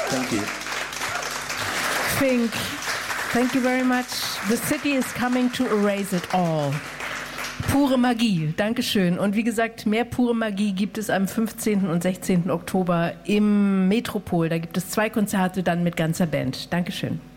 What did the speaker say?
Thank you. Fink, thank you very much. The city is coming to erase it all. Pure Magie, Dankeschön. Und wie gesagt, mehr pure Magie gibt es am 15. und 16. Oktober im Metropol. Da gibt es 2 Konzerte dann mit ganzer Band. Dankeschön.